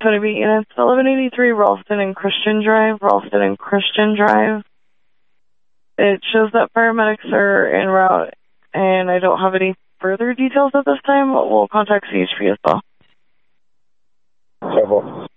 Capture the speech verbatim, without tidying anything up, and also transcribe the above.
going to be units eleven eighty-three Ralston and Christian Drive, Ralston and Christian Drive. It shows that paramedics are en route, and I don't have any further details at this time. We'll contact C H P as well. Several.